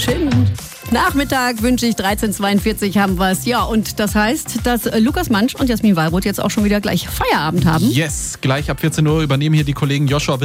Schönen Nachmittag wünsche ich. 13:42 haben wir es. Ja, und das heißt, dass Lukas Mansch und Jasmin Wallroth jetzt auch schon wieder gleich Feierabend haben. Yes, gleich ab 14 Uhr übernehmen hier die Kollegen Joshua